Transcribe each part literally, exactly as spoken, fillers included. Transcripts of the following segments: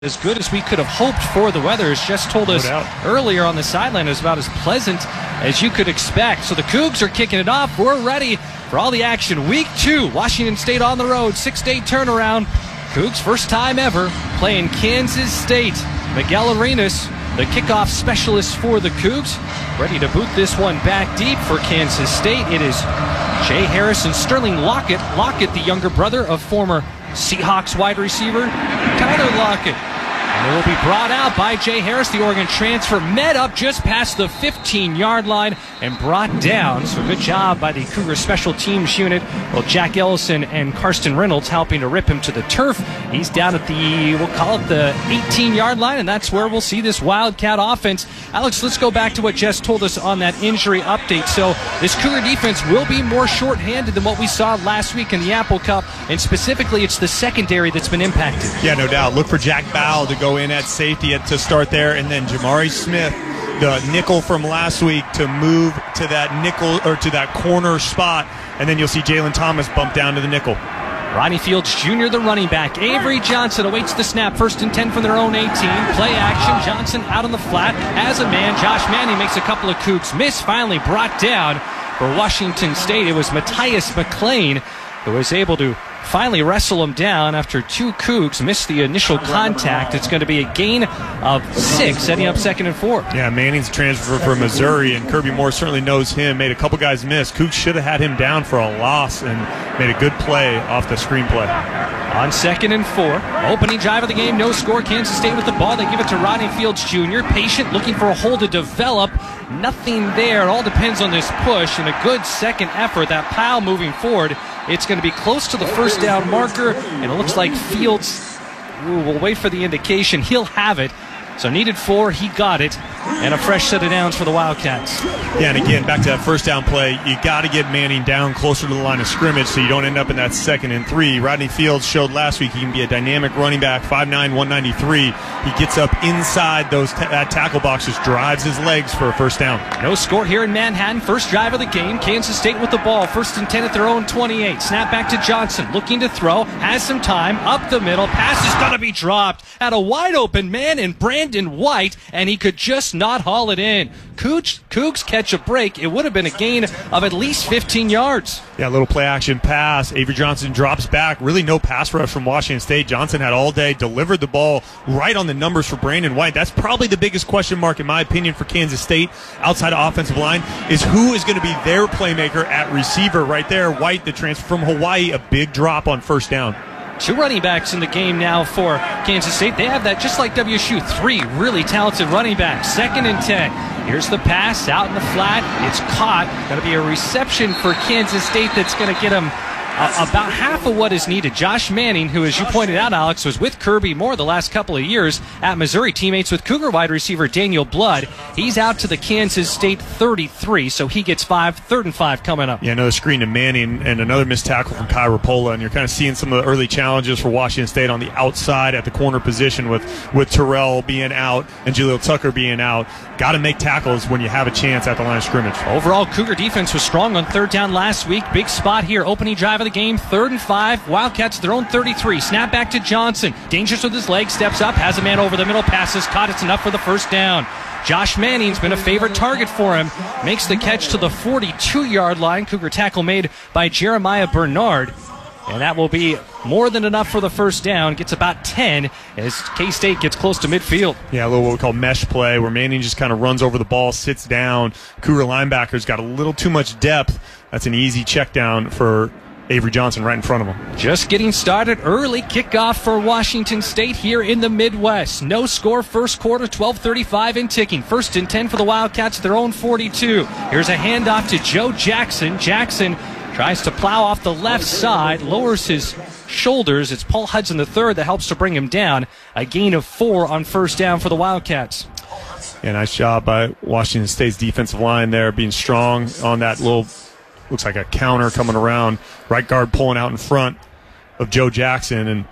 As good as we could have hoped for. The weather has just told us no earlier on the sideline it was about as pleasant as you could expect. So the Cougs are kicking it off. We're ready for all the action. Week two, Washington State on the road, six-day turnaround. Cougs first time ever playing Kansas State. Miguel Arenas, the kickoff specialist for the Cougs, ready to boot this one back deep for Kansas State. It is Jay Harris and Sterling Lockett. Lockett, the younger brother of former Seahawks wide receiver Tyler Lockett. And it will be brought out by Jay Harris, the Oregon transfer, met up just past the fifteen-yard line and brought down. So good job by the Cougar special teams unit. Well, Jack Ellison and Karsten Reynolds helping to rip him to the turf. He's down at the, we'll call it the eighteen-yard line, and that's where we'll see this Wildcat offense. Alex, let's go back to what Jess told us on that injury update. So this Cougar defense will be more short-handed than what we saw last week in the Apple Cup, and specifically it's the secondary that's been impacted. Yeah, no doubt. Look for Jack Bowell to go in at safety to start there, and then Jamari Smith, the nickel from last week, to move to that nickel or to that corner spot, and then you'll see Jalen Thomas bump down to the nickel. Ronnie Fields Junior, the running back. Avery Johnson awaits the snap. First and ten from their own eighteen. Play action. Johnson out on the flat as a man. Josh Manning makes a couple of Cougs miss. Finally brought down for Washington State. It was Matthias McLean who was able to finally wrestle him down after two Cougs missed the initial contact. It's going to be a gain of six, setting up second and four. Yeah, Manning's a transfer from Missouri, and Kirby Moore certainly knows him. Made a couple guys miss. Cougs should have had him down for a loss and made a good play off the screenplay. On second and four, opening drive of the game, no score. Kansas State with the ball. They give it to Ronnie Fields Junior Patient, looking for a hole to develop. Nothing there. It all depends on this push and a good second effort. That pile moving forward. It's going to be close to the first down marker, and it looks like Fields, ooh, we'll wait for the indication. He'll have it. So needed four, he got it, and a fresh set of downs for the Wildcats. Yeah, and again, back to that first down play, you got to get Manning down closer to the line of scrimmage so you don't end up in that second and three. Rodney Fields showed last week he can be a dynamic running back, five nine, one ninety-three. He gets up inside those ta- that tackle box, just drives his legs for a first down. No score here in Manhattan. First drive of the game. Kansas State with the ball. First and ten at their own twenty-eight. Snap back to Johnson. Looking to throw. Has some time. Up the middle. Pass is going to be dropped at a wide open man in Brandon White, and he could just not haul it in. Cougs, Cougs catch a break. It would have been a gain of at least fifteen yards. Yeah, a little play action pass. Avery Johnson drops back. Really no pass rush from Washington State. Johnson had all day, delivered the ball right on the numbers for Brandon White. That's probably the biggest question mark, in my opinion, for Kansas State outside of offensive line, is who is going to be their playmaker at receiver right there. White, the transfer from Hawaii, a big drop on first down. Two running backs in the game now for Kansas State. They have that just like W S U. Three really talented running backs. Second and ten. Here's the pass out in the flat. It's caught. Going to be a reception for Kansas State that's going to get them uh, about half of what is needed. Josh Manning, who, as you pointed out, Alex, was with Kirby Moore the last couple of years at Missouri, teammates with Cougar wide receiver Daniel Blood. He's out to the Kansas State thirty-three, so he gets five. Third and five coming up. Yeah, another screen to Manning and another missed tackle from Kai Rapola, and you're kind of seeing some of the early challenges for Washington State on the outside at the corner position with, with Terrell being out and Julio Tucker being out. Got to make tackles when you have a chance at the line of scrimmage. Overall, Cougar defense was strong on third down last week. Big spot here. Opening drive of the game, third and five. Wildcats their own thirty-three. Snap back to Johnson. Dangerous with his leg. Steps up. Has a man over the middle. Passes caught. It's enough for the first down. Josh Manning's been a favorite target for him. Makes the catch to the forty-two-yard line. Cougar tackle made by Jeremiah Bernard. And that will be more than enough for the first down. Gets about ten as K-State gets close to midfield. Yeah, a little what we call mesh play where Manning just kind of runs over the ball, sits down. Cougar linebackers got a little too much depth. That's an easy check down for Avery Johnson right in front of him. Just getting started. Early kickoff for Washington State here in the Midwest. No score first quarter, twelve thirty-five and ticking. First and ten for the Wildcats, their own forty-two. Here's a handoff to Joe Jackson. Jackson tries to plow off the left side, lowers his shoulders. It's Paul Hudson the third that helps to bring him down. A gain of four on first down for the Wildcats. Yeah, nice job by Washington State's defensive line there, being strong on that little, looks like a counter coming around. Right guard pulling out in front of Joe Jackson, and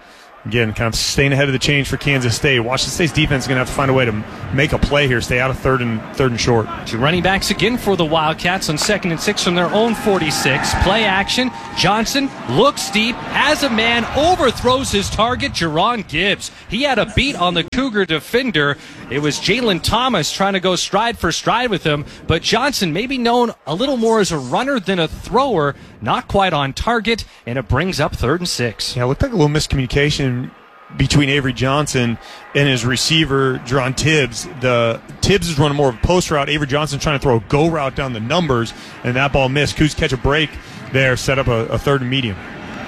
Again, kind of staying ahead of the change for Kansas State. Washington State's defense is going to have to find a way to make a play here, stay out of third and third and short. Two running backs again for the Wildcats on second and six from their own forty-six. Play action. Johnson looks deep, has a man, overthrows his target, Jerron Gibbs. He had a beat on the Cougar defender. It was Jalen Thomas trying to go stride for stride with him, but Johnson, maybe known a little more as a runner than a thrower, not quite on target, and it brings up third and six. Yeah, it looked like a little miscommunication between Avery Johnson and his receiver, Jerron Tibbs. The Tibbs is running more of a post route. Avery Johnson trying to throw a go route down the numbers, and that ball missed. Cougs catch a break there, set up a, a third and medium.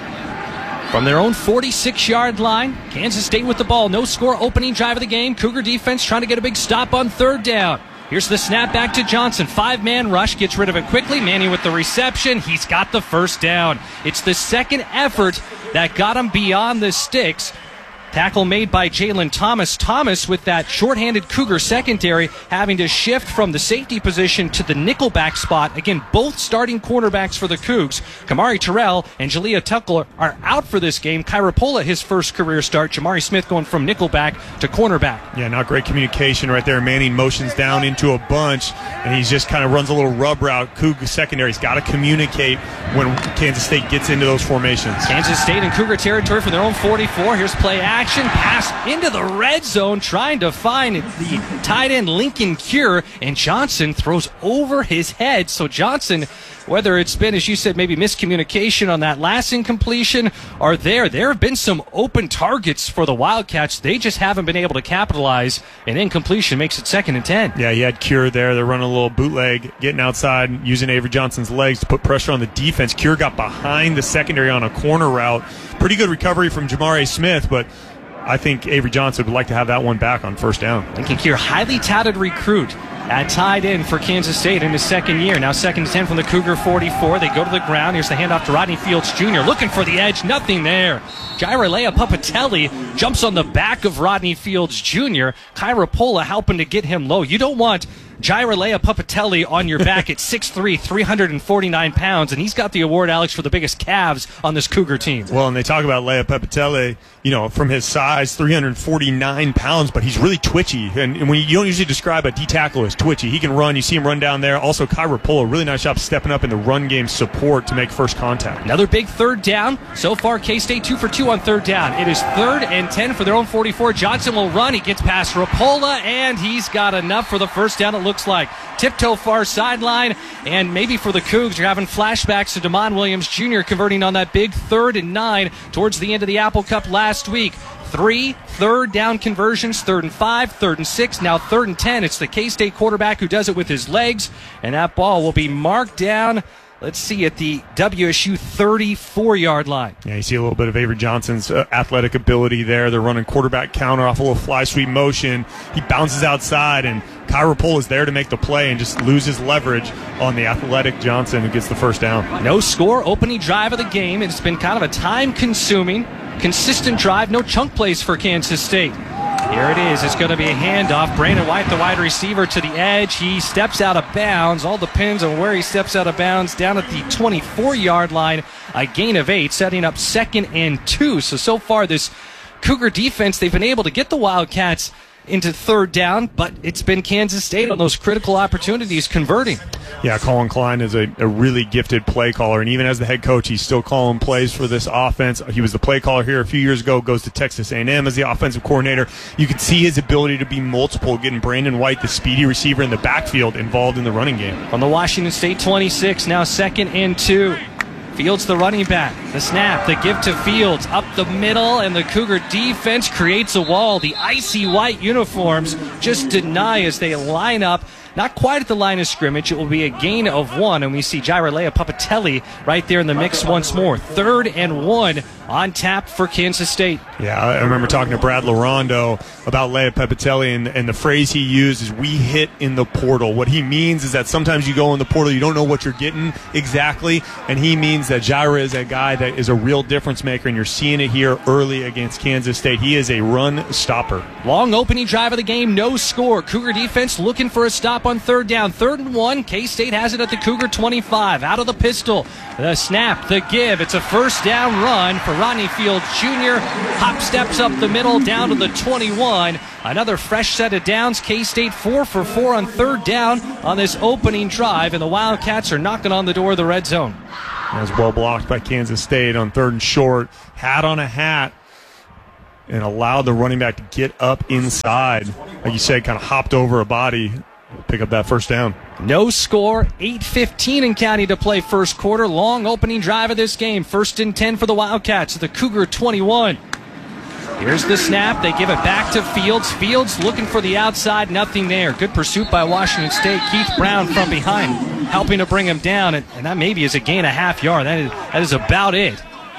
From their own forty-six-yard line, Kansas State with the ball. No score, opening drive of the game. Cougar defense trying to get a big stop on third down. Here's the snap back to Johnson. Five-man rush, gets rid of it quickly. Manning with the reception. He's got the first down. It's the second effort that got him beyond the sticks. Tackle made by Jalen Thomas. Thomas with that shorthanded Cougar secondary having to shift from the safety position to the nickelback spot. Again, both starting cornerbacks for the Cougs. Kamari Terrell and Jalea Tucker are out for this game. Kyra Pola, his first career start. Jamari Smith going from nickelback to cornerback. Yeah, not great communication right there. Manning motions down into a bunch, and he just kind of runs a little rub route. Cougar secondary's got to communicate when Kansas State gets into those formations. Kansas State in Cougar territory from their own forty-four. Here's play action. Action pass into the red zone, trying to find the tight end Lincoln Cure, and Johnson throws over his head. So Johnson, whether it's been, as you said, maybe miscommunication on that last incompletion, or there, there have been some open targets for the Wildcats. They just haven't been able to capitalize. An incompletion makes it second and ten. Yeah, he had Cure there. They're running a little bootleg, getting outside, using Avery Johnson's legs to put pressure on the defense. Cure got behind the secondary on a corner route. Pretty good recovery from Jamari Smith, but I think Avery Johnson would like to have that one back on first down. Lincoln Cure, highly touted recruit at tied in for Kansas State in his second year. Now second and ten from the Cougar forty-four. They go to the ground. Here's the handoff to Rodney Fields Junior Looking for the edge. Nothing there. Jairalea Papatelli jumps on the back of Rodney Fields Junior Kyra Pola helping to get him low. You don't want Jairalea Papatelli on your back at six three, three hundred forty-nine pounds, and he's got the award, Alex, for the biggest calves on this Cougar team. Well, and they talk about Leia Papatelli, you know, from his size, three hundred forty-nine pounds, but he's really twitchy. And, and when you, you don't usually describe a D-tackle as twitchy, he can run. You see him run down there. Also, Kyra Pola, really nice job stepping up in the run game support to make first contact. Another big third down. So far, K-State two for two on third down. It is third and ten for their own forty-four. Johnson will run. He gets past Rapola, and he's got enough for the first down, it looks like. Tiptoe far sideline, and maybe for the Cougs, you're having flashbacks to Damon Williams Junior converting on that big third and nine towards the end of the Apple Cup last week. Three third down conversions, third and five, third and six, now third and ten. It's the K-State quarterback who does it with his legs, and that ball will be marked down, let's see, at the W S U thirty-four-yard line. Yeah, you see a little bit of Avery Johnson's uh, athletic ability there. They're running quarterback counter off a little fly sweep motion. He bounces outside, and Kyra Pola is there to make the play and just loses leverage on the athletic Johnson, who gets the first down. No score, opening drive of the game. It's been kind of a time-consuming, consistent drive. No chunk plays for Kansas State. Here it is. It's going to be a handoff. Brandon White, the wide receiver, to the edge. He steps out of bounds. All depends on where he steps out of bounds. Down at the twenty-four-yard line, a gain of eight, setting up second and two. So, so far, this Cougar defense, they've been able to get the Wildcats into third down, but it's been Kansas State on those critical opportunities converting. Yeah, Colin Klein is a, a really gifted play caller, and even as the head coach, he's still calling plays for this offense. He was the play caller here a few years ago, goes to Texas A and M as the offensive coordinator. You can see his ability to be multiple, getting Brandon White, the speedy receiver in the backfield, involved in the running game. On the Washington State twenty-six, now second and two. Fields the running back. The snap, the give to Fields up the middle, and the Cougar defense creates a wall. The icy white uniforms just deny as they line up. Not quite at the line of scrimmage. It will be a gain of one, and we see Jairalea Papatelli right there in the mix once more. Third and one on tap for Kansas State. Yeah, I remember talking to Brad Larondo about Leia Papatelli, and, and the phrase he used is, we hit in the portal. What he means is that sometimes you go in the portal, you don't know what you're getting exactly, and he means that Jaira is a guy that is a real difference maker, and you're seeing it here early against Kansas State. He is a run stopper. Long opening drive of the game, no score. Cougar defense looking for a stop up on third down. Third and one. K-State has it at the Cougar twenty-five. Out of the pistol. The snap, the give. It's a first down run for Rodney Fields Junior Hop steps up the middle down to the twenty-one. Another fresh set of downs. K-State four for four on third down on this opening drive, and the Wildcats are knocking on the door of the red zone. That was well blocked by Kansas State on third and short. Hat on a hat. And allowed the running back to get up inside. Like you said, kind of hopped over a body, pick up that first down. No score, eight fifteen in county to play first quarter. Long opening drive of this game. First and ten for the Wildcats, the Cougar twenty-one. Here's the snap. They give it back to Fields. Fields looking for the outside, nothing there. Good pursuit by Washington State. Keith Brown from behind, helping to bring him down, and, and that maybe is a gain a half yard. That is, that is about it.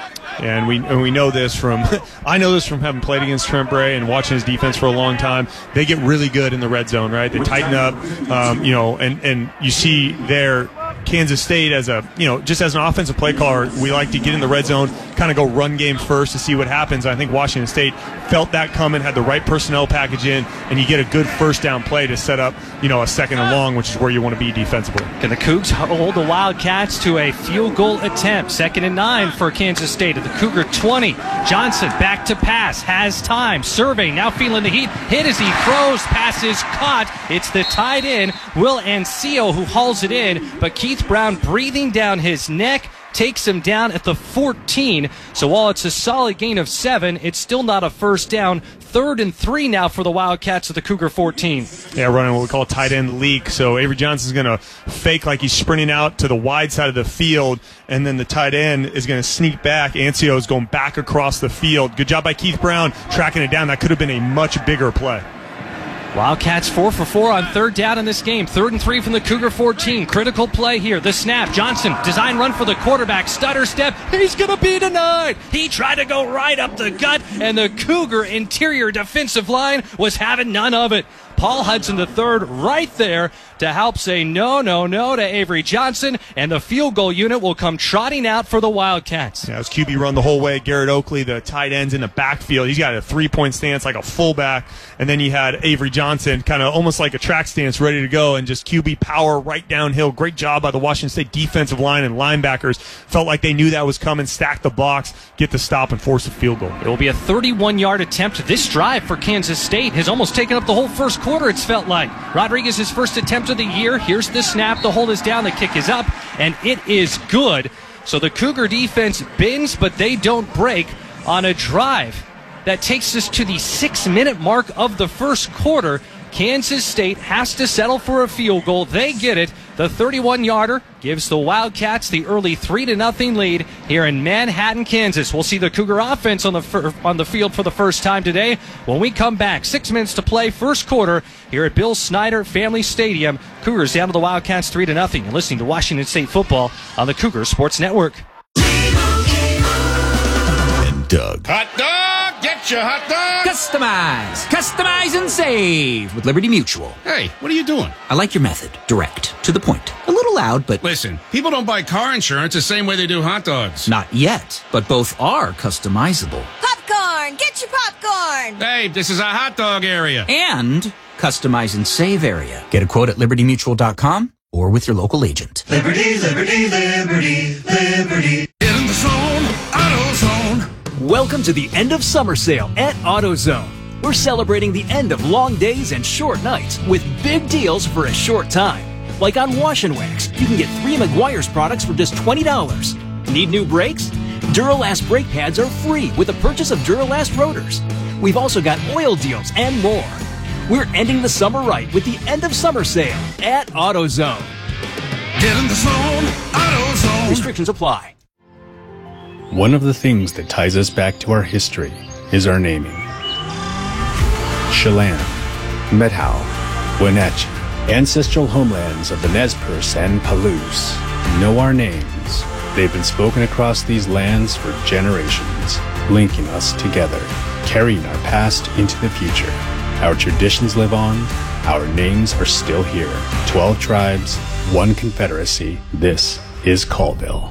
And we and we know this from I know this from having played against Trent Bray and watching his defense for a long time. They get really good in the red zone, right? They tighten up, um, you know, and, and you see there Kansas State as a, you know, just as an offensive play caller, we like to get in the red zone, kind of go run game first to see what happens. I think Washington State felt that coming, had the right personnel package in, and you get a good first down play to set up, you know, a second and long, which is where you want to be defensively. Can the Cougs hold the Wildcats to a field goal attempt? Second and nine for Kansas State at the Cougar twenty. Johnson back to pass, has time, surveying, now feeling the heat. Hit as he throws, pass is caught. It's the tight end, Will Ancio, who hauls it in, but Keith Brown breathing down his neck takes him down at the fourteen. So while it's a solid gain of seven, it's still not a first down. Third and three now for the Wildcats at the Cougar fourteen. Yeah, running what we call a tight end leak. So Avery Johnson's going to fake like he's sprinting out to the wide side of the field, and then the tight end is going to sneak back. Ancio is going back across the field. Good job by Keith Brown tracking it down. That could have been a much bigger play. Wildcats four for four on third down in this game. Third and three from the Cougar fourteen. Critical play here. The snap. Johnson, design run for the quarterback. Stutter step. He's going to be denied. He tried to go right up the gut, and the Cougar interior defensive line was having none of it. Paul Hudson the third right there to help say no, no, no to Avery Johnson, and the field goal unit will come trotting out for the Wildcats. Yeah, it was Q B run the whole way. Garrett Oakley, the tight end's in the backfield. He's got a three-point stance like a fullback, and then you had Avery Johnson kind of almost like a track stance ready to go, and just Q B power right downhill. Great job by the Washington State defensive line and linebackers. Felt like they knew that was coming, stack the box, get the stop, and force a field goal. It will be a thirty-one-yard attempt. This drive for Kansas State has almost taken up the whole first quarter, it's felt like. Rodriguez's first attempt of the year. Here's the snap. The hold is down. The kick is up, and it is good. So the Cougar defense bends, but they don't break on a drive that takes us to the six-minute mark of the first quarter. Kansas State has to settle for a field goal. They get it. The thirty-one-yarder gives the Wildcats the early three to nothing lead here in Manhattan, Kansas. We'll see the Cougar offense on the fir- on the field for the first time today when we come back. Six minutes to play, first quarter here at Bill Snyder Family Stadium. Cougars down to the Wildcats three to nothing. You're listening to Washington State football on the Cougar Sports Network. And Doug. Hot dog! Get your hot dog! Customize! Customize and save with Liberty Mutual. Hey, what are you doing? I like your method. Direct. To the point. A little loud, but... Listen, people don't buy car insurance the same way they do hot dogs. Not yet, but both are customizable. Popcorn! Get your popcorn! Hey, this is a hot dog area. And customize and save area. Get a quote at liberty mutual dot com or with your local agent. Liberty, liberty, liberty, liberty. Get in the zone, AutoZone. Welcome to the end of summer sale at AutoZone. We're celebrating the end of long days and short nights with big deals for a short time. Like on Wash and Wax, you can get three Meguiar's products for just twenty dollars. Need new brakes? Duralast brake pads are free with the purchase of Duralast rotors. We've also got oil deals and more. We're ending the summer right with the end of summer sale at AutoZone. Get in the zone, AutoZone. Restrictions apply. One of the things that ties us back to our history is our naming. Chelan, Methow, Wenatchee, ancestral homelands of the Nez Perce and Palouse, know our names. They've been spoken across these lands for generations, linking us together, carrying our past into the future. Our traditions live on, our names are still here. Twelve tribes, one confederacy. This is Colville.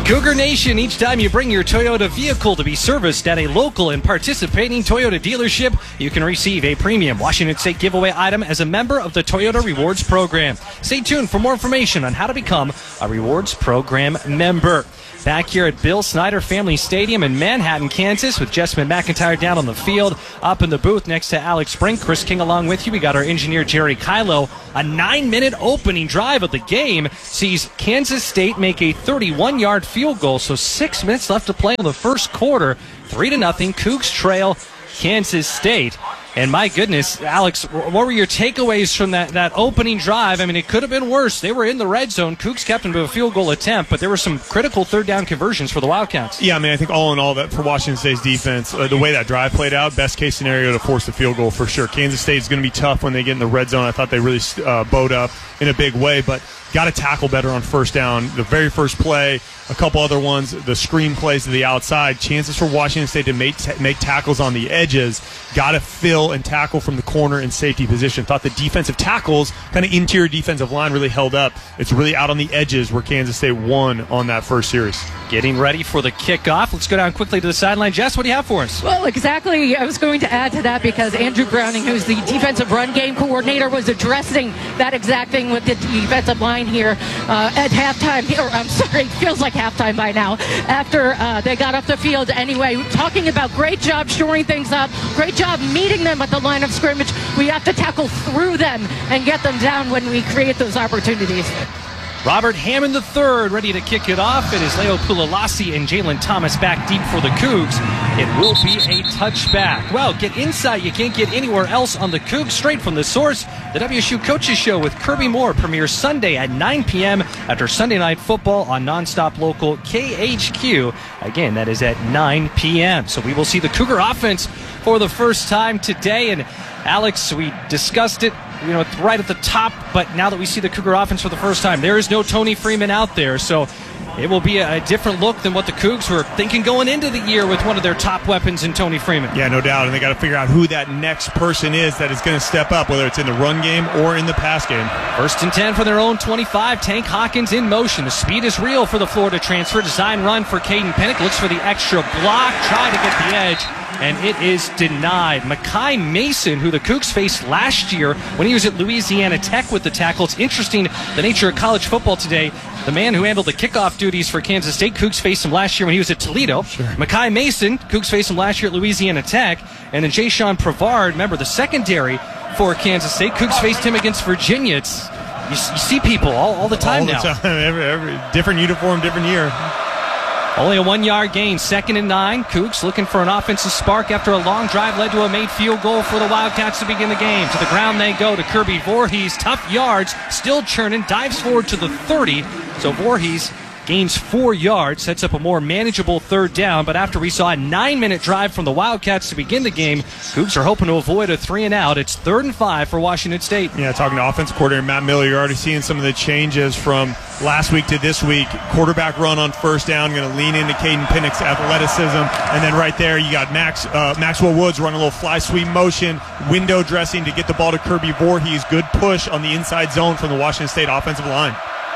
Cougar Nation, each time you bring your Toyota vehicle to be serviced at a local and participating Toyota dealership, you can receive a premium Washington State giveaway item as a member of the Toyota Rewards Program. Stay tuned for more information on how to become a Rewards Program member. Back here at Bill Snyder Family Stadium in Manhattan, Kansas, with Jessamine McIntyre down on the field. Up in the booth next to Alex Brink, Chris King along with you. We got our engineer Jerry Kylo. A nine-minute opening drive of the game sees Kansas State make a thirty-one-yard field goal. So six minutes left to play in the first quarter. Three to nothing. Cougs trail Kansas State. And my goodness, Alex, what were your takeaways from that, that opening drive? I mean, it could have been worse. They were in the red zone. Cougs kept them to a field goal attempt, but there were some critical third down conversions for the Wildcats. Yeah, I mean, I think all in all, that for Washington State's defense, uh, the way that drive played out, best case scenario to force the field goal for sure. Kansas State is going to be tough when they get in the red zone. I thought they really uh, bowed up in a big way, but got to tackle better on first down. The very first play, a couple other ones, the screen plays to the outside, chances for Washington State to make, t- make tackles on the edges, got to fill and tackle from the corner and safety position. Thought the defensive tackles, kind of interior defensive line, really held up. It's really out on the edges where Kansas State won on that first series. Getting ready for the kickoff. Let's go down quickly to the sideline. Jess, what do you have for us? Well, exactly. I was going to add to that because Andrew Browning, who's the defensive run game coordinator, was addressing that exact thing with the defensive line here uh, at halftime. Or, I'm sorry, it feels like halftime by now. After uh, they got off the field anyway, talking about great job shoring things up, great job meeting them at the line of scrimmage. We have to tackle through them and get them down when we create those opportunities. Robert Hammond the third ready to kick it off. It is Leo Pulalasi and Jalen Thomas back deep for the Cougs. It will be a touchback. Well, get insight you can't get anywhere else on the Cougs, straight from the source. The W S U Coaches Show with Kirby Moore premieres Sunday at nine p.m. after Sunday Night Football on Nonstop Local K H Q. Again, that is at nine p.m. So we will see the Cougar offense for the first time today. And Alex, we discussed it, you know, right at the top, but now that we see the Cougar offense for the first time, there is no Tony Freeman out there, so it will be a, a different look than what the Cougs were thinking going into the year with one of their top weapons in Tony Freeman. Yeah, no doubt, and they got to figure out who that next person is that is going to step up, whether it's in the run game or in the pass game. First and ten for their own twenty-five. Tank Hawkins in motion. The speed is real for the Florida transfer. Design run for Caden Pinnock. Looks for the extra block. Try to get the edge, and it is denied. Makai Mason, who the Cougs faced last year when he was at Louisiana Tech with the tackle. It's interesting, the nature of college football today. The man who handled the kickoff duties for Kansas State, Cougs faced him last year when he was at Toledo. Sure. Makai Mason, Cougs faced him last year at Louisiana Tech. And then Jayshon Prevard, remember the secondary for Kansas State. Cougs faced him against Virginia. It's, you, you see people all, all the time all the now. Time. Every, every, different uniform, different year. Only a one-yard gain, second and nine. Cougs looking for an offensive spark after a long drive led to a made field goal for the Wildcats to begin the game. To the ground they go to Kirby Voorhees. Tough yards, still churning, dives forward to the thirty. So Voorhees gains four yards, sets up a more manageable third down. But after we saw a nine-minute drive from the Wildcats to begin the game, Cougs are hoping to avoid a three and out. It's third and five for Washington State. Yeah, talking to offensive coordinator Matt Miller, you're already seeing some of the changes from last week to this week. Quarterback run on first down, going to lean into Caden Pinnock's athleticism. And then right there, you got Max uh, Maxwell Woods running a little fly sweep motion, window dressing to get the ball to Kirby Voorhees. Good push on the inside zone from the Washington State offensive line.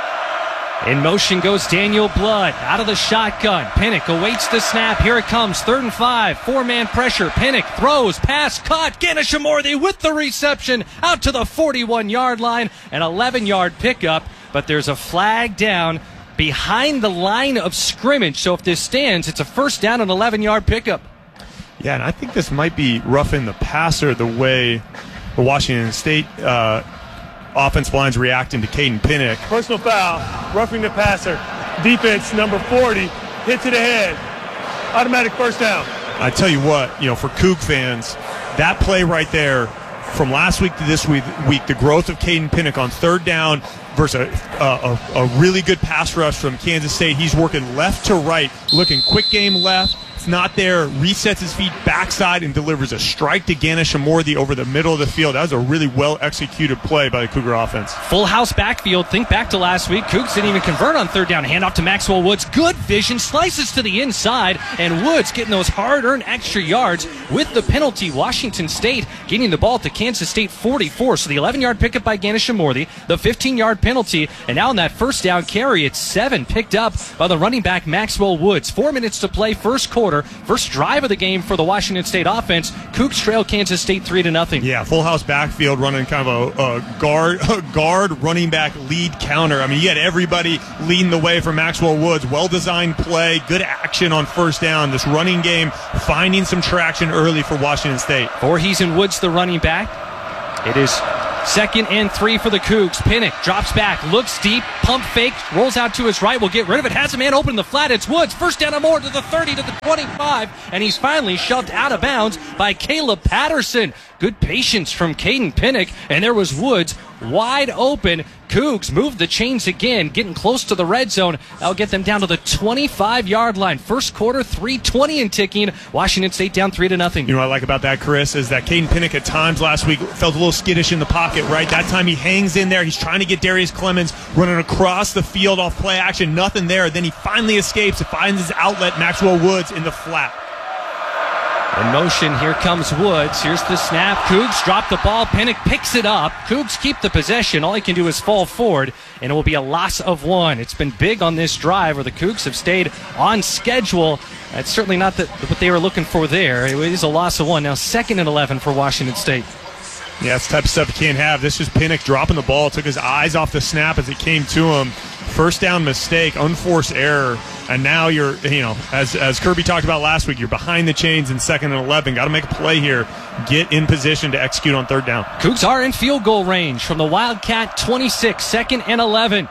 In motion goes Daniel Blood out of the shotgun. Pinnock awaits the snap. Here it comes. Third and five. Four-man pressure. Pinnock throws. Pass caught. Ganesha-Morthy with the reception out to the forty-one-yard line. An eleven-yard pickup, but there's a flag down behind the line of scrimmage. So if this stands, it's a first down and eleven-yard pickup. Yeah, and I think this might be roughing the passer the way the Washington State uh, offensive line's reacting to Caden Pinnock. Personal foul, roughing the passer. Defense number forty, hit to the head. Automatic first down. I tell you what, you know, for Coug fans, that play right there, from last week to this week, week the growth of Caden Pinnock on third down versus a, a, a really good pass rush from Kansas State. He's working left to right, looking quick game left. It's not there, resets his feet backside and delivers a strike to Ganesha-Morthy over the middle of the field. That was a really well-executed play by the Cougar offense. Full house backfield. Think back to last week. Cougs didn't even convert on third down. Hand off to Maxwell Woods. Good vision. Slices to the inside. And Woods getting those hard-earned extra yards with the penalty. Washington State getting the ball to Kansas State forty-four. So the eleven-yard pickup by Ganesha-Morthy. The fifteen-yard yard penalty. And now on that first down carry, it's seven picked up by the running back Maxwell Woods. Four minutes to play, first quarter, first drive of the game for the Washington State offense. Cougs trail Kansas State three to nothing. Yeah, full house backfield running kind of a, a guard a guard running back lead counter. I mean, you had everybody leading the way for Maxwell Woods. Well-designed play, good action on first down. This running game finding some traction early for Washington State. Voorhees and Woods, the running back. It is second and three for the Cougs. Pinnock drops back, looks deep, pump fake, rolls out to his right, will get rid of it, has a man open in the flat. It's Woods, first down and more to the thirty, to the twenty-five, and he's finally shoved out of bounds by Caleb Patterson. Good patience from Caden Pinnock, and there was Woods wide open. Cougs move the chains again, getting close to the red zone. That'll get them down to the twenty-five-yard line. First quarter, three twenty and ticking. Washington State down three to nothing. You know what I like about that, Chris, is that Caden Pinnock at times last week felt a little skittish in the pocket, right? That time he hangs in there. He's trying to get Darius Clemens running across the field off play action. Nothing there. Then he finally escapes. It finds his outlet, Maxwell Woods, in the flat. In motion, here comes Woods. Here's the snap. Cougs drop the ball. Pinnock picks it up. Cougs keep the possession. All he can do is fall forward, and it will be a loss of one. It's been big on this drive where the Cougs have stayed on schedule. That's certainly not the, what they were looking for there. It is a loss of one. Now second and eleven for Washington State. Yeah, that's the type of stuff you can't have. This is Pinnock dropping the ball. Took his eyes off the snap as it came to him. First down mistake, unforced error, and now you're, you know, as as Kirby talked about last week, you're behind the chains in second and eleven. Got to make a play here. Get in position to execute on third down. Cougs are in field goal range from the Wildcat twenty-six, second and eleven.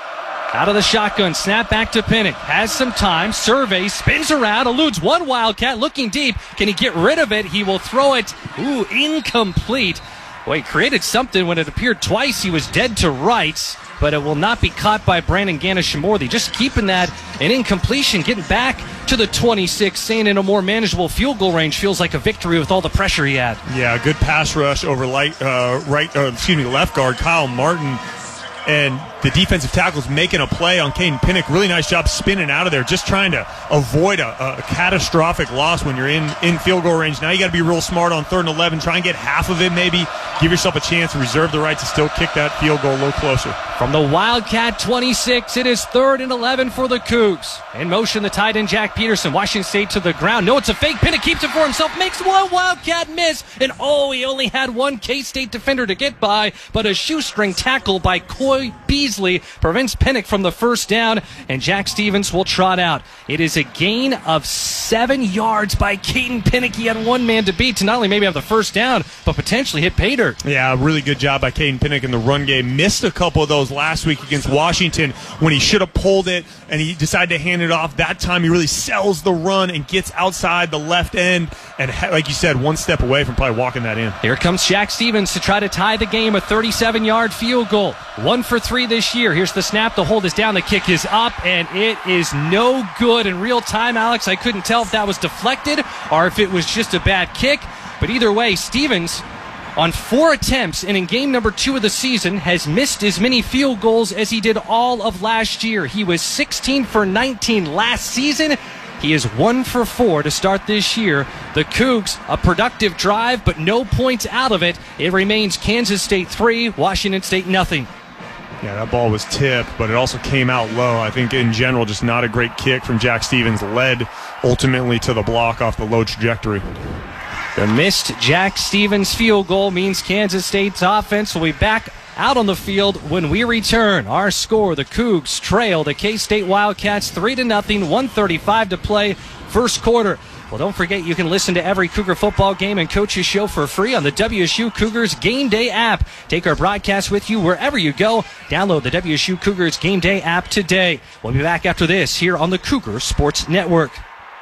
Out of the shotgun, snap back to Pinnock. Has some time, surveys, spins around, eludes one Wildcat, looking deep. Can he get rid of it? He will throw it. Ooh, incomplete. Well, he created something when it appeared twice. He was dead to rights, but it will not be caught by Brandon Ganeshamorthy. Just keeping that an incompletion, getting back to the twenty-six, staying in a more manageable field goal range. Feels like a victory with all the pressure he had. Yeah, good pass rush over light, uh, right, uh, excuse me, left guard Kyle Martin. And the defensive tackle's making a play on Caden Pinnock. Really nice job spinning out of there, just trying to avoid a, a catastrophic loss when you're in, in field goal range. Now you got to be real smart on third and eleven. Try and get half of it maybe. Give yourself a chance to reserve the right to still kick that field goal a little closer. From the Wildcat twenty-six, it is third and eleven for the Cougs. In motion, the tight end Jack Peterson. Washington State to the ground. No, it's a fake. Pinnock keeps it for himself. Makes one Wildcat miss. And oh, he only had one K-State defender to get by. But a shoestring tackle by Coy Beasley prevents Pinnock from the first down. And Jack Stevens will trot out. It is a gain of seven yards by Caden Pinnock. He had one man to beat to not only maybe have the first down, but potentially hit pay dirt. Yeah, really good job by Caden Pinnock in the run game. Missed a couple of those last week against Washington when he should have pulled it and he decided to hand it off. That time he really sells the run and gets outside the left end and, like you said, one step away from probably walking that in. Here comes Jack Stevens to try to tie the game, a thirty-seven-yard field goal. One for three this year. Here's the snap. The hold is down. The kick is up, and it is no good. In real time, Alex, I couldn't tell if that was deflected or if it was just a bad kick. But either way, Stevens, on four attempts and in game number two of the season, has missed as many field goals as he did all of last year. He was sixteen for nineteen last season. He is one for four to start this year. The Cougs, a productive drive, but no points out of it. It remains Kansas State three, Washington State nothing. Yeah, that ball was tipped, but it also came out low. I think in general, just not a great kick from Jack Stevens, led ultimately to the block off the low trajectory. The missed Jack Stevens field goal means Kansas State's offense will be back out on the field when we return. Our score, the Cougs trail the K-State Wildcats three to nothing, one thirty-five to play, first quarter. Well, don't forget you can listen to every Cougar football game and coaches show for free on the W S U Cougars Game Day app. Take our broadcast with you wherever you go. Download the W S U Cougars Game Day app today. We'll be back after this here on the Cougar Sports Network.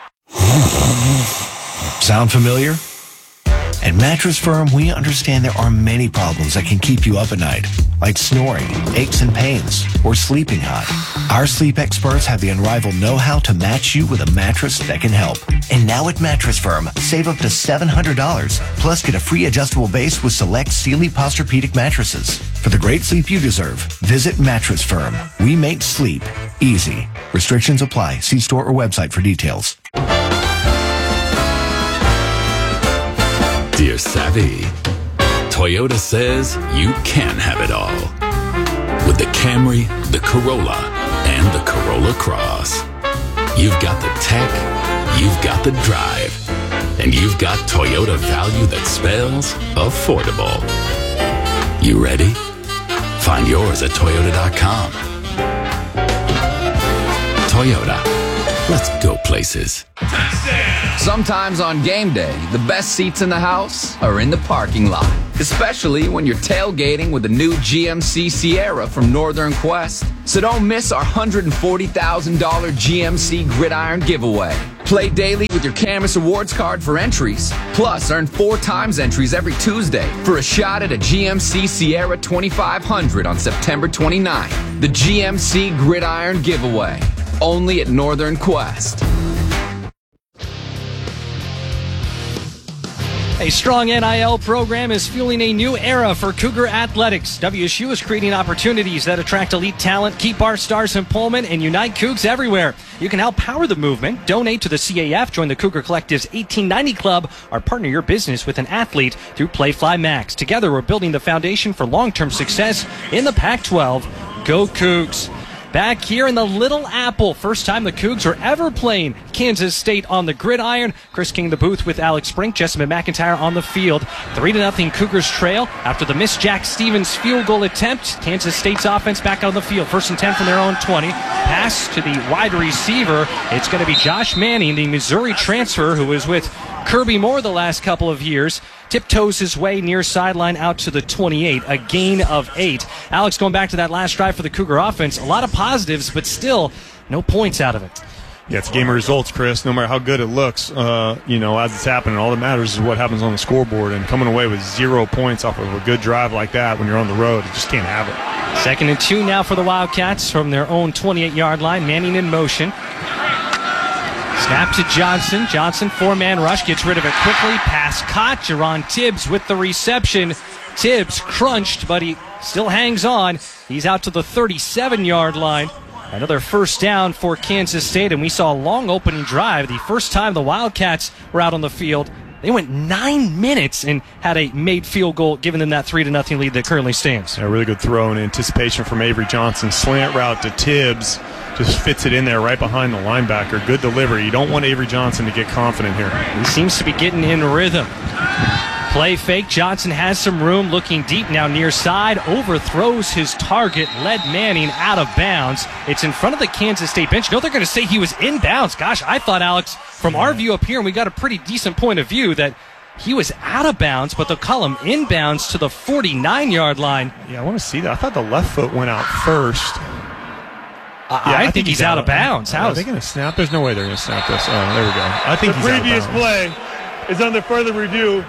Sound familiar? At Mattress Firm, we understand there are many problems that can keep you up at night, like snoring, aches and pains, or sleeping hot. Our sleep experts have the unrivaled know-how to match you with a mattress that can help. And now at Mattress Firm, save up to seven hundred dollars, plus get a free adjustable base with select Sealy Posturepedic mattresses. For the great sleep you deserve, visit Mattress Firm. We make sleep easy. Restrictions apply. See store or website for details. Dear Savvy, Toyota says you can have it all. with the Camry, the Corolla, and the Corolla Cross. You've got the tech, you've got the drive, and you've got Toyota value that spells affordable. You ready? Find yours at Toyota dot com. Toyota, let's go places. Sometimes on game day, the best seats in the house are in the parking lot, especially when you're tailgating with the new G M C Sierra from Northern Quest. So don't miss our one hundred forty thousand dollars G M C Gridiron giveaway. Play daily with your Camus Awards card for entries. Plus, earn four times entries every Tuesday for a shot at a G M C Sierra twenty-five hundred on September twenty-ninth. The G M C Gridiron giveaway. Only at Northern Quest. A strong N I L program is fueling a new era for Cougar athletics. W S U is creating opportunities that attract elite talent, keep our stars in Pullman, and unite Cougs everywhere. You can help power the movement. Donate to the C A F. Join the Cougar Collective's eighteen ninety Club, or partner your business with an athlete through Playfly Max. Together, we're building the foundation for long-term success in the Pac twelve. Go Cougs! Back here in the Little Apple, first time the Cougs are ever playing Kansas State on the gridiron. Chris King in the booth with Alex Brink, Jessamine McIntyre on the field. three to nothing Cougars trail after the missed Jack Stevens field goal attempt. Kansas State's offense back on the field. First and ten from their own twenty. Pass to the wide receiver. It's going to be Josh Manning, the Missouri transfer who was with Kirby Moore the last couple of years. Tiptoes his way near sideline out to the twenty-eight, a gain of eight. Alex, going back to that last drive for the Cougar offense, a lot of positives, but still no points out of it. Yeah, it's a game of results, Chris. No matter how good it looks, uh, you know, as it's happening, all that matters is what happens on the scoreboard. And coming away with zero points off of a good drive like that when you're on the road, you just can't have it. Second and two now for the Wildcats from their own twenty-eight-yard line. Manning in motion. Snap to Johnson. Johnson, four-man rush, gets rid of it quickly. Pass caught. Jerron Tibbs with the reception. Tibbs crunched, but he still hangs on. He's out to the thirty-seven-yard line. Another first down for Kansas State, and we saw a long opening drive. The first time the Wildcats were out on the field, they went nine minutes and had a made field goal, giving them that three to nothing lead that currently stands. A really good throw and anticipation from Avery Johnson. Slant route to Tibbs. Just fits it in there right behind the linebacker. Good delivery. You don't want Avery Johnson to get confident here. He seems to be getting in rhythm. Play fake. Johnson has some room, looking deep now near side. Overthrows his target. Led Manning out of bounds. It's in front of the Kansas State bench. No, they're going to say he was in bounds. Gosh, I thought, Alex, from our view up here, and we got a pretty decent point of view, that he was out of bounds, but they'll call him inbounds to the forty-nine-yard line. Yeah, I want to see that. I thought the left foot went out first. Uh, yeah, I, I think, think he's, he's out, out of bounds. How are they going to snap? There's no way they're going to snap this. Oh, there we go. I think the he's previous out of bounds. play is under further review.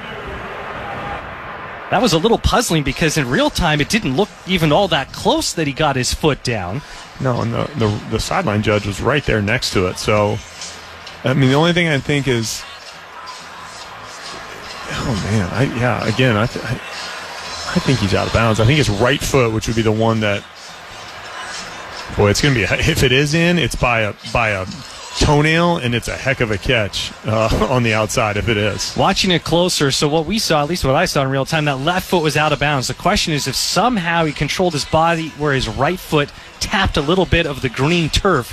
That was a little puzzling because in real time it didn't look even all that close that he got his foot down. No, and the, the, the sideline judge was right there next to it. So, I mean, the only thing I think is, oh man, I, yeah, again, I, th- I, I think he's out of bounds. I think his right foot, which would be the one that, boy, it's going to be, a, if it is in, it's by a by a toenail, and it's a heck of a catch uh, on the outside if it is. Watching it closer, so what we saw, at least what I saw in real time, that left foot was out of bounds. The question is if somehow he controlled his body where his right foot tapped a little bit of the green turf.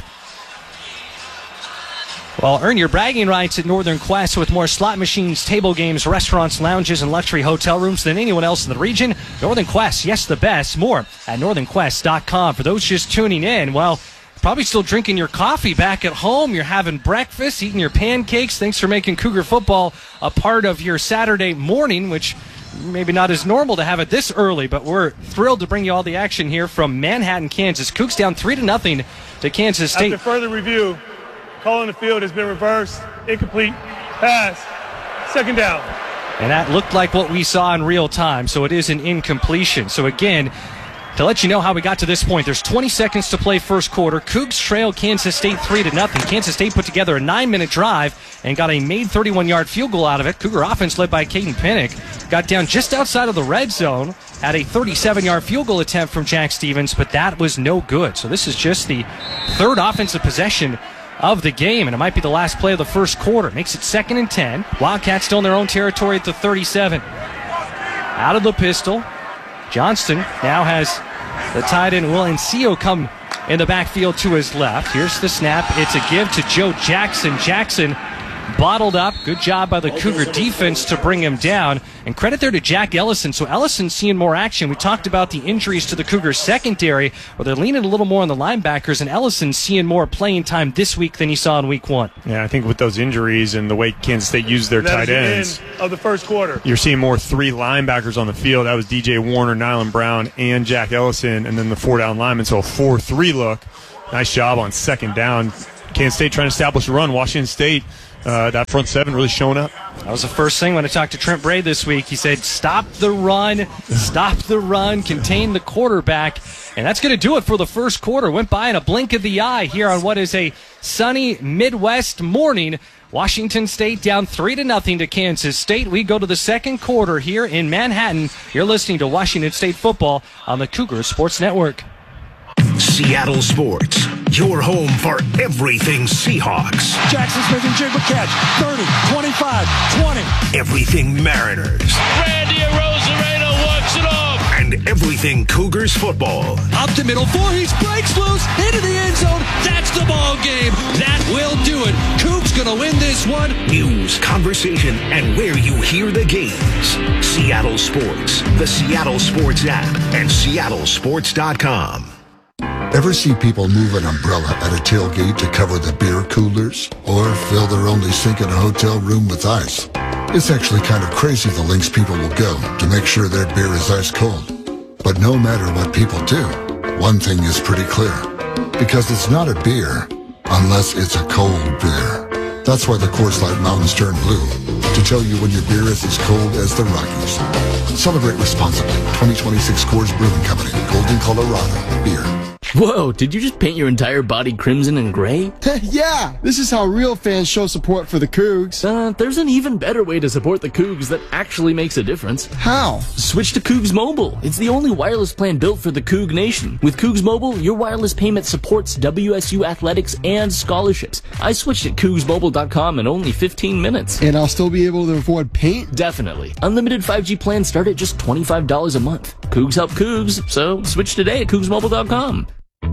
Well, earn your bragging rights at Northern Quest with more slot machines, table games, restaurants, lounges, and luxury hotel rooms than anyone else in the region. Northern Quest, yes, the best. More at northern quest dot com. For those just tuning in, well, probably still drinking your coffee back at home. You're having breakfast, eating your pancakes. Thanks for making Cougar football a part of your Saturday morning, which maybe not as normal to have it this early, but we're thrilled to bring you all the action here from Manhattan, Kansas. Cougs down three to nothing to Kansas State. After further review, call on the field has been reversed. Incomplete pass. Second down. And that looked like what we saw in real time, so it is an incompletion. So again, to let you know how we got to this point, there's twenty seconds to play first quarter. Cougs trail Kansas State three to nothing. Kansas State put together a nine-minute drive and got a made thirty-one-yard field goal out of it. Cougar offense led by Caden Pinnock got down just outside of the red zone, had a thirty-seven-yard field goal attempt from Jack Stevens, but that was no good. So this is just the third offensive possession of the game, and it might be the last play of the first quarter. Makes it second and ten. Wildcats still in their own territory at the thirty-seven. Out of the pistol. Johnston now has The tight end will Enceo come in the backfield to his left. Here's the snap. It's a give to Joe Jackson. Jackson bottled up. Good job by the Cougar defense to bring him down. And credit there to Jack Ellison. So Ellison seeing more action. We talked about the injuries to the Cougars secondary, where they're leaning a little more on the linebackers, and Ellison seeing more playing time this week than he saw in week one. Yeah, I think with those injuries and the way Kansas State used their tight ends, the end of the first quarter, you're seeing more three linebackers on the field. That was D J Warner, Nylan Brown, and Jack Ellison, and then the four down linemen. So a four three look. Nice job on second down. Kansas State trying to establish a run. Washington State, uh, that front seven really showing up. That was the first thing when I talked to Trent Bray this week. He said, stop the run, stop the run, contain the quarterback. And that's going to do it for the first quarter. Went by in a blink of the eye here on what is a sunny Midwest morning. Washington State down three to nothing to Kansas State. We go to the second quarter here in Manhattan. You're listening to Washington State football on the Cougar Sports Network. Seattle Sports, your home for everything Seahawks. Jackson Smith and Jigba catch. thirty, twenty-five, twenty. Everything Mariners. Randy Arozarena walks it off. And everything Cougars football. Up the middle, Voorhees breaks loose into the end zone. That's the ball game. That will do it. Cougs gonna win this one. News, conversation, and where you hear the games. Seattle Sports, the Seattle Sports app, and seattle sports dot com. Ever see people move an umbrella at a tailgate to cover the beer coolers? Or fill their only sink in a hotel room with ice? It's actually kind of crazy the lengths people will go to make sure their beer is ice cold. But no matter what people do, one thing is pretty clear. Because it's not a beer unless it's a cold beer. That's why the Coors Light Mountains turn blue, to tell you when your beer is as cold as the Rockies. Celebrate responsibly. twenty twenty-six Coors Brewing Company, Golden, Colorado. Beer. Whoa, did you just paint your entire body crimson and gray? Yeah, this is how real fans show support for the Cougs. Uh, there's an even better way to support the Cougs that actually makes a difference. How? Switch to Cougs Mobile. It's the only wireless plan built for the Coug Nation. With Cougs Mobile, your wireless payment supports W S U athletics and scholarships. I switched at cougs mobile dot com in only fifteen minutes. And I'll still be able to afford paint? Definitely. Unlimited five G plans start at just twenty-five dollars a month. Cougs help Cougs, so switch today at cougs mobile dot com.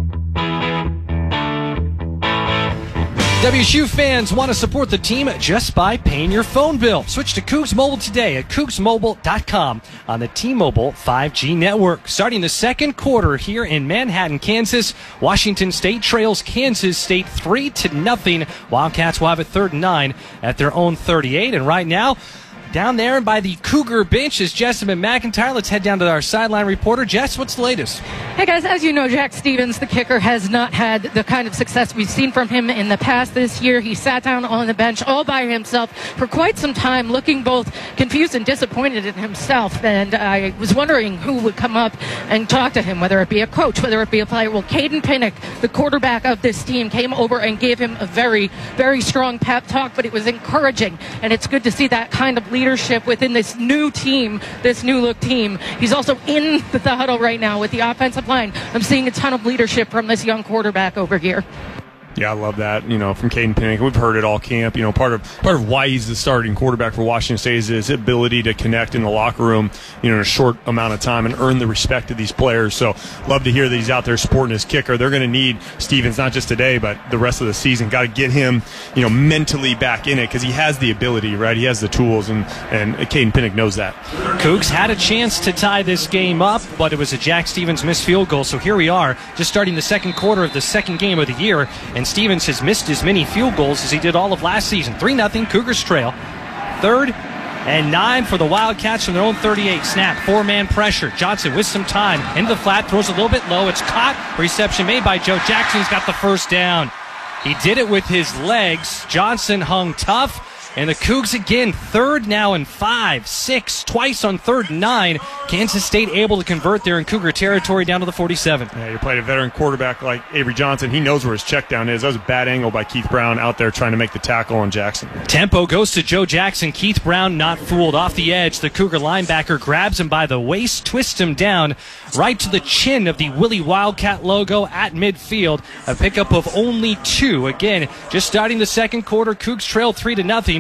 W S U fans want to support the team just by paying your phone bill. Switch to Cougs Mobile today at cougs mobile dot com on the T-Mobile five G network. Starting the second quarter here in Manhattan, Kansas, Washington State trails Kansas State three to nothing. Wildcats will have it third and nine at their own thirty-eight. And right now, down there by the Cougar bench is Jessamine McIntyre. Let's head down to our sideline reporter. Jess, what's the latest? Hey, guys, as you know, Jack Stevens, the kicker, has not had the kind of success we've seen from him in the past this year. He sat down on the bench all by himself for quite some time, looking both confused and disappointed in himself. And I was wondering who would come up and talk to him, whether it be a coach, whether it be a player. Well, Caden Pinnock, the quarterback of this team, came over and gave him a very, very strong pep talk, but it was encouraging. And it's good to see that kind of leadership leadership within this new team, this new look team. He's also in the huddle right now with the offensive line. I'm seeing a ton of leadership from this young quarterback over here. Yeah, I love that. You know, from Caden Pinnock, we've heard it all camp. You know, part of part of why he's the starting quarterback for Washington State is his ability to connect in the locker room, you know, in a short amount of time and earn the respect of these players. So, love to hear that he's out there supporting his kicker. They're going to need Stevens not just today, but the rest of the season. Got to get him, you know, mentally back in it because he has the ability, right? He has the tools, and and Caden Pinnock knows that. Cougs had a chance to tie this game up, but it was a Jack Stevens missed field goal. So here we are, just starting the second quarter of the second game of the year, and Stevens has missed as many field goals as he did all of last season. three nothing, Cougars trail. Third and nine for the Wildcats from their own thirty-eight. Snap, four-man pressure. Johnson with some time into the flat, throws a little bit low. It's caught. Reception made by Joe Jackson. He's got the first down. He did it with his legs. Johnson hung tough. And the Cougs again, third now and five, six, twice on third and nine. Kansas State able to convert there in Cougar territory down to the forty-seven. Yeah, you played a veteran quarterback like Avery Johnson. He knows where his check down is. That was a bad angle by Keith Brown out there trying to make the tackle on Jackson. Tempo goes to Joe Jackson. Keith Brown not fooled. Off the edge, the Cougar linebacker grabs him by the waist, twists him down right to the chin of the Willie Wildcat logo at midfield. A pickup of only two. Again, just starting the second quarter, Cougs trailed three to nothing.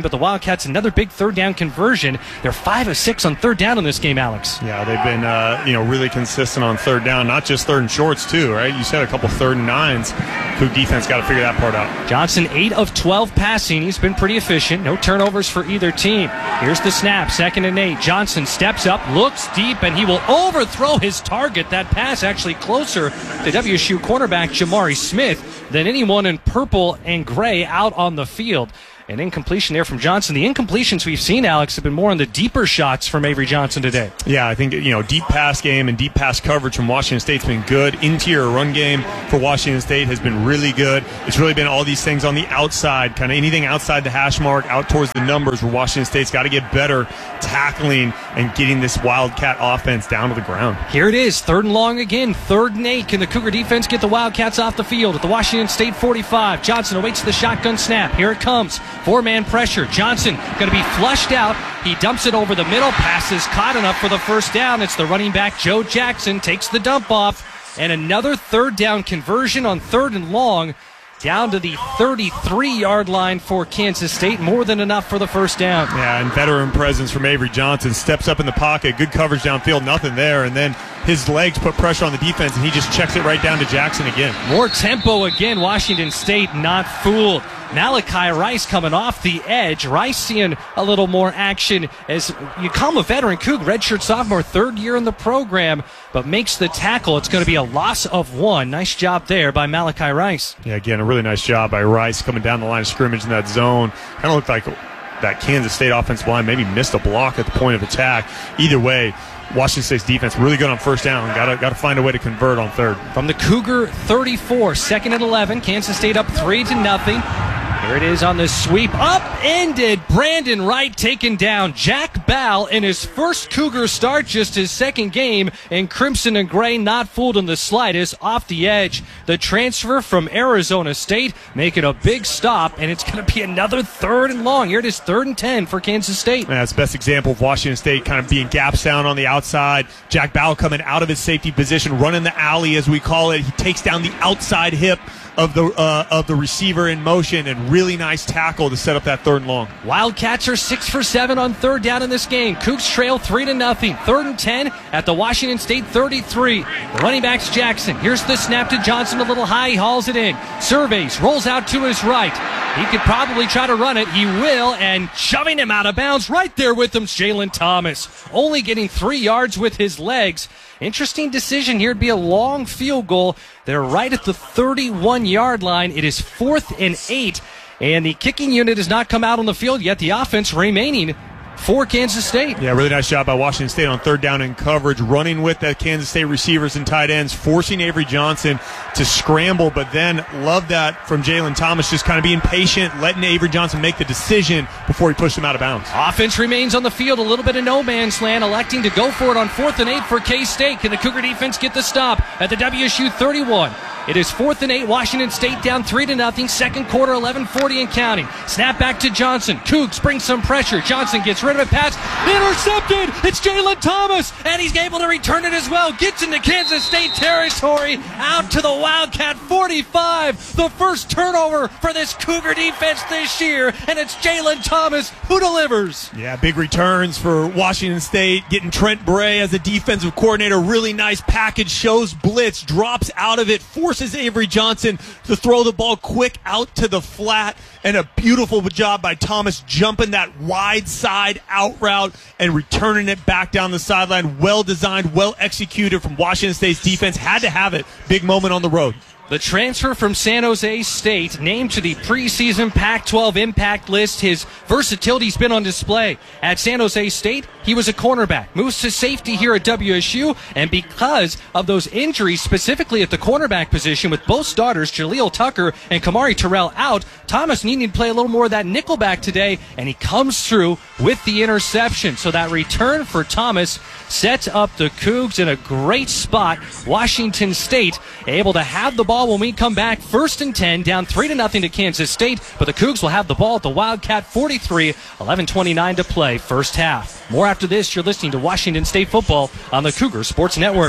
but the Wildcats another big third down conversion. They're five of six on third down in this game, Alex. Yeah, they've been uh, you know really consistent on third down, not just third and shorts too, right? You said a couple third and nines. Coug defense got to figure that part out. Johnson eight of twelve passing. He's been pretty efficient. No turnovers for either team. Here's the snap, second and eight. Johnson steps up, looks deep, and he will overthrow his target. That pass actually closer to W S U cornerback Jamari Smith than anyone in purple and gray out on the field. An incompletion there from Johnson. The incompletions we've seen, Alex, have been more on the deeper shots from Avery Johnson today. Yeah, I think, you know, deep pass game and deep pass coverage from Washington State's been good. Interior run game for Washington State has been really good. It's really been all these things on the outside, kind of anything outside the hash mark, out towards the numbers, where Washington State's got to get better tackling and getting this Wildcat offense down to the ground. Here it is, third and long again, third and eight. Can the Cougar defense get the Wildcats off the field at the Washington State forty-five? Johnson awaits the shotgun snap. Here it comes. Four-man pressure. Johnson going to be flushed out. He dumps it over the middle. Pass is caught enough for the first down. It's the running back, Joe Jackson, takes the dump off. And another third down conversion on third and long. Down to the thirty-three-yard line for Kansas State. More than enough for the first down. Yeah, and veteran presence from Avery Johnson. Steps up in the pocket. Good coverage downfield. Nothing there. And then his legs put pressure on the defense, and he just checks it right down to Jackson again. More tempo again. Washington State not fooled. Malachi Rice coming off the edge. Rice seeing a little more action as you call him a veteran Coug, redshirt sophomore, third year in the program, but makes the tackle. It's going to be a loss of one. Nice job there by Malachi Rice. Yeah, again, a really nice job by Rice coming down the line of scrimmage in that zone. Kind of looked like that Kansas State offensive line maybe missed a block at the point of attack. Either way, Washington State's defense really good on first down. Got to got to find a way to convert on third. From the Cougar thirty-four, second and eleven. Kansas State up three to nothing. Here it is on the sweep. Up-ended Brandon Wright taken down. Jack Ball in his first Cougar start, just his second game, and Crimson and Gray not fooled in the slightest. Off the edge, the transfer from Arizona State making a big stop, and it's going to be another third and long. Here it is, third and ten for Kansas State. Yeah, that's the best example of Washington State kind of being gaps down on the outside. Jack Ball coming out of his safety position, running the alley as we call it. He takes down the outside hip of the uh, of the receiver in motion, and really nice tackle to set up that third and long. Wildcats are six for seven on third down in this game. Cougs trail three to nothing. Third and ten at the Washington State thirty-three. The running back's Jackson. Here's the snap to Johnson, a little high. He hauls it in. Surveys, rolls out to his right. He could probably try to run it. He will, and shoving him out of bounds. Right there with him, Jalen Thomas. Only getting three yards with his legs. Interesting decision here. It'd be a long field goal. They're right at the thirty-one-yard line. It is fourth and eight, and the kicking unit has not come out on the field yet. The offense remaining for Kansas State. Yeah, really nice job by Washington State on third down in coverage, running with the Kansas State receivers and tight ends, forcing Avery Johnson to scramble, but then love that from Jalen Thomas, just kind of being patient, letting Avery Johnson make the decision before he pushed him out of bounds. Offense remains on the field, a little bit of no man's land, electing to go for it on fourth and eight for K-State. Can the Cougar defense get the stop at the W S U thirty-one? It is fourth and eight. Washington State down three to nothing. Second quarter, eleven forty and counting. Snap back to Johnson. Cougs brings some pressure. Johnson gets rid of it. Pass intercepted. It's Jalen Thomas, and he's able to return it as well. Gets into Kansas State territory. Out to the Wildcat forty-five. The first turnover for this Cougar defense this year, and it's Jalen Thomas who delivers. Yeah, big returns for Washington State. Getting Trent Bray as a defensive coordinator. Really nice package. Shows blitz. Drops out of it. Forces Avery Johnson to throw the ball quick out to the flat, and a beautiful job by Thomas jumping that wide side out route and returning it back down the sideline. Well designed, well executed from Washington State's defense. Had to have it. Big moment on the road. The transfer from San Jose State, named to the preseason Pac twelve impact list. His versatility's been on display. At San Jose State, he was a cornerback. Moves to safety here at W S U, and because of those injuries, specifically at the cornerback position, with both starters, Jaleel Tucker and Kamari Terrell out, Thomas needing to play a little more of that nickelback today, and he comes through with the interception. So that return for Thomas sets up the Cougs in a great spot. Washington State able to have the ball when we come back. First and ten, down three to nothing to Kansas State, but the Cougs will have the ball at the Wildcat forty-three, eleven twenty-nine to play, first half. More after this. You're listening to Washington State football on the Cougar Sports Network.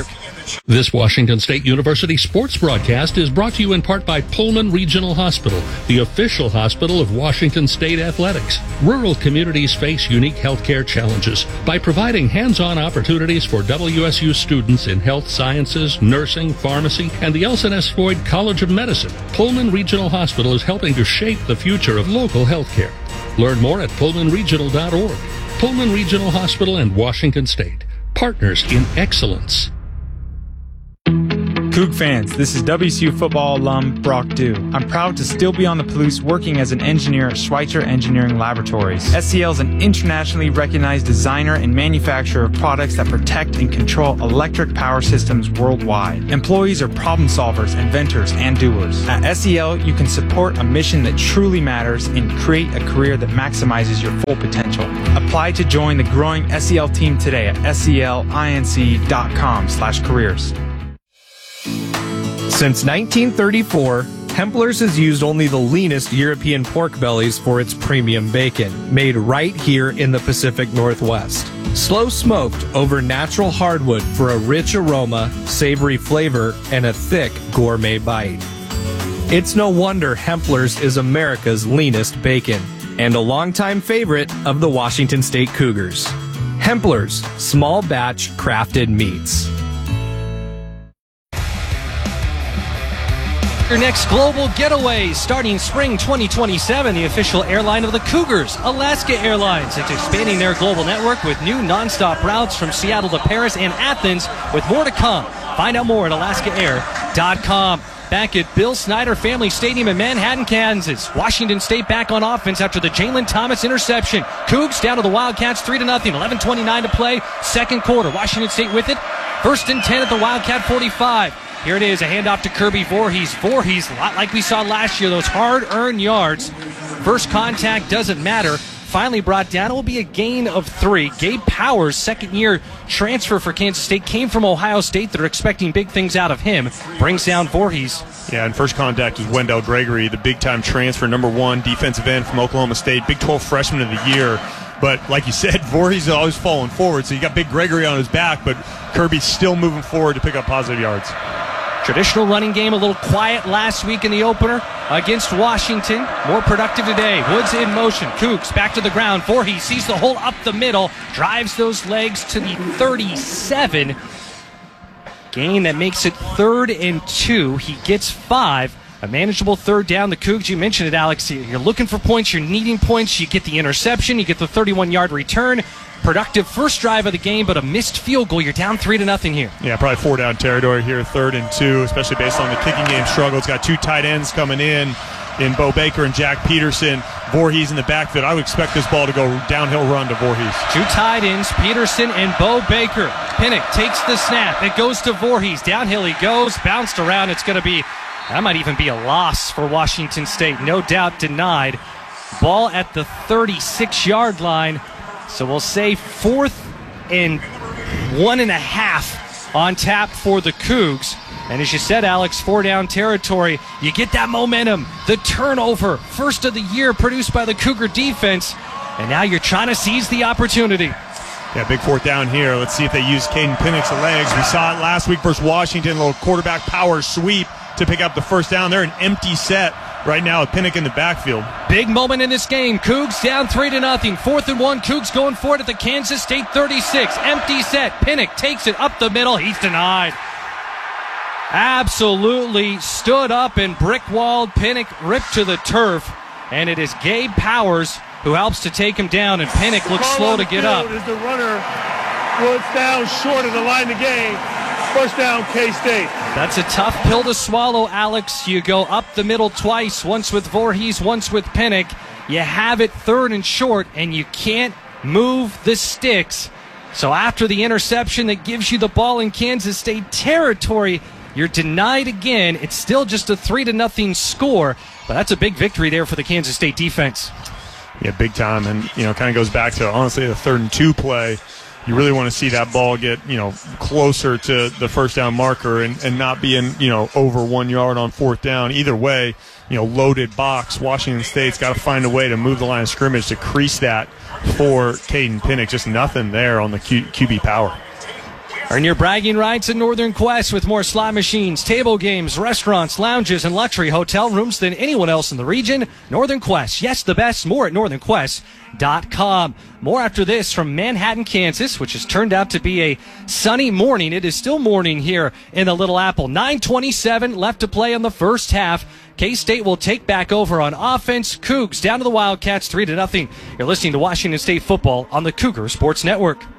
This Washington State University sports broadcast is brought to you in part by Pullman Regional Hospital, the official hospital of Washington State Athletics. Rural communities face unique healthcare challenges. By providing hands-on opportunities for W S U students in health sciences, nursing, pharmacy, and the L S S Floyd College of Medicine, Pullman Regional Hospital is helping to shape the future of local healthcare. Learn more at pullman regional dot org. Pullman Regional Hospital and Washington State. Partners in excellence. Coug fans, this is W S U football alum Brock Dew. I'm proud to still be on the Palouse working as an engineer at Schweitzer Engineering Laboratories. S C L is an internationally recognized designer and manufacturer of products that protect and control electric power systems worldwide. Employees are problem solvers, inventors, and doers. At S C L, you can support a mission that truly matters and create a career that maximizes your full potential. Apply to join the growing S C L team today at S C L inc dot com slash careers. Since nineteen thirty-four, Hempler's has used only the leanest European pork bellies for its premium bacon, made right here in the Pacific Northwest. Slow smoked over natural hardwood for a rich aroma, savory flavor, and a thick gourmet bite. It's no wonder Hempler's is America's leanest bacon, and a longtime favorite of the Washington State Cougars. Hempler's, small batch crafted meats. Your next global getaway starting spring twenty twenty-seven, the official airline of the Cougars, Alaska Airlines. It's expanding their global network with new nonstop routes from Seattle to Paris and Athens, with more to come. Find out more at alaska air dot com. Back at Bill Snyder Family Stadium in Manhattan, Kansas. Washington State back on offense after the Jalen Thomas interception. Cougs down to the Wildcats three to nothing. eleven twenty-nine to play. Second quarter. Washington State with it. First and ten at the Wildcat forty-five. Here it is, a handoff to Kirby Voorhees. Voorhees, a lot like we saw last year, those hard-earned yards. First contact doesn't matter. Finally brought down. It will be a gain of three. Gabe Powers, second-year transfer for Kansas State, came from Ohio State. They're expecting big things out of him. Brings down Voorhees. Yeah, and first contact is Wendell Gregory, the big-time transfer, number one defensive end from Oklahoma State, Big twelve freshman of the year. But like you said, Voorhees is always falling forward, so you got Big Gregory on his back, but Kirby's still moving forward to pick up positive yards. Traditional running game, a little quiet last week in the opener against Washington. More productive today. Woods in motion. Cougs back to the ground. Voorhees sees the hole up the middle. Drives those legs to the thirty-seven. Gain that makes it third and two. He gets five. A manageable third down. The Cougs, you mentioned it, Alex. You're looking for points. You're needing points. You get the interception. You get the thirty-one-yard return. Productive first drive of the game, but a missed field goal. You're down three to nothing here. Yeah, probably four down territory here, third and two, especially based on the kicking game struggle. It's got two tight ends coming in, in Bo Baker and Jack Peterson. Voorhees in the backfield. I would expect this ball to go downhill run to Voorhees. Two tight ends, Peterson and Bo Baker. Pinnock takes the snap. It goes to Voorhees. Downhill he goes, bounced around. It's going to be, that might even be a loss for Washington State. No doubt denied. Ball at the thirty-six-yard line. So we'll say fourth and one and a half on tap for the Cougs. And as you said, Alex, four down territory. You get that momentum, the turnover, first of the year produced by the Cougar defense. And now you're trying to seize the opportunity. Yeah, big fourth down here. Let's see if they use Caden Pinnock's legs. We saw it last week versus Washington, a little quarterback power sweep to pick up the first down. They're an empty set right now with Pinnock in the backfield. Big moment in this game. Cougs down three to nothing. Fourth and one. Cougs going for it at the Kansas State thirty-six. Empty set. Pinnock takes it up the middle. He's denied. Absolutely stood up and brick-walled. Pinnock ripped to the turf. And it is Gabe Powers who helps to take him down. And Pinnock looks slow to get up. As the runner was down short of the line of game. First down, K-State. That's a tough pill to swallow, Alex. You go up the middle twice, once with Voorhees, once with Pinnock. You have it third and short, and you can't move the sticks. So after the interception that gives you the ball in Kansas State territory, you're denied again. It's still just a three to nothing score, but that's a big victory there for the Kansas State defense. Yeah, big time, and you know, kind of goes back to honestly the third and two play. You really want to see that ball get, you know, closer to the first down marker and, and not being, you know, over one yard on fourth down. Either way, you know, loaded box. Washington State's got to find a way to move the line of scrimmage to crease that for Caden Pinnock. Just nothing there on the Q- QB power. Earn your bragging rights at Northern Quest with more slot machines, table games, restaurants, lounges, and luxury hotel rooms than anyone else in the region. Northern Quest. Yes, the best. More at northern quest dot com. More after this from Manhattan, Kansas, which has turned out to be a sunny morning. It is still morning here in the Little Apple. nine twenty-seven left to play in the first half. K-State will take back over on offense. Cougs down to the Wildcats three to nothing. You're listening to Washington State football on the Cougar Sports Network.